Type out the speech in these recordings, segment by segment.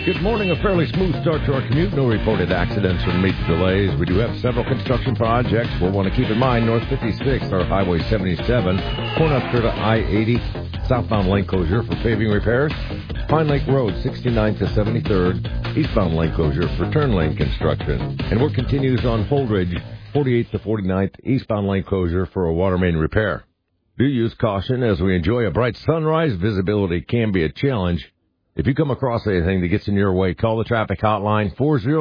Good morning. A fairly smooth start to our commute. No reported accidents or major delays. We do have several construction projects. We'll want to keep in mind North 56 or Highway 77, Cornhusker to I-80, southbound lane closure for paving repairs. Pine Lake Road, 69th to 73rd, eastbound lane closure for turn lane construction. And work continues on Holdridge, 48th to 49th, eastbound lane closure for a water main repair. Do use caution as we enjoy a bright sunrise. Visibility can be a challenge. If you come across anything that gets in your way, call the traffic hotline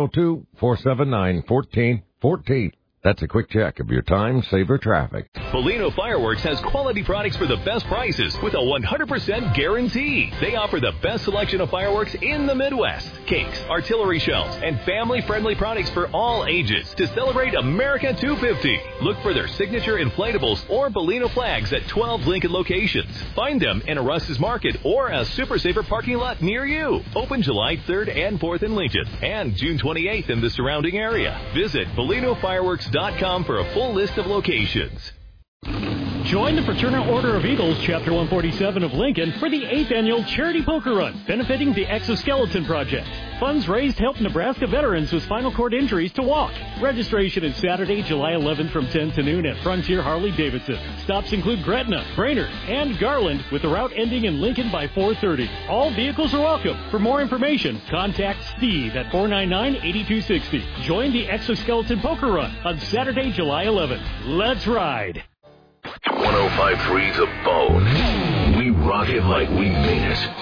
402-479-1414. That's a quick check of your time, saver traffic. Bolino Fireworks has quality products for the best prices with a 100% guarantee. They offer the best selection of fireworks in the Midwest. Cakes, artillery shells, and family-friendly products for all ages to celebrate America 250. Look for their signature inflatables or Bolino flags at 12 Lincoln locations. Find them in a Russ's Market or a Super Saver parking lot near you. Open July 3rd and 4th in Lincoln and June 28th in the surrounding area. Visit BolinoFireworks.com for a full list of locations. Join the Fraternal Order of Eagles, Chapter 147 of Lincoln, for the 8th Annual Charity Poker Run, benefiting the Exoskeleton Project. Funds raised help Nebraska veterans with spinal cord injuries to walk. Registration is Saturday, July 11th from 10 to noon at Frontier Harley-Davidson. Stops include Gretna, Brainerd, and Garland, with the route ending in Lincoln by 4:30. All vehicles are welcome. For more information, contact Steve at 499-8260. Join the Exoskeleton Poker Run on Saturday, July 11th. Let's ride. 105.3 The Bone. We rock it like we mean it.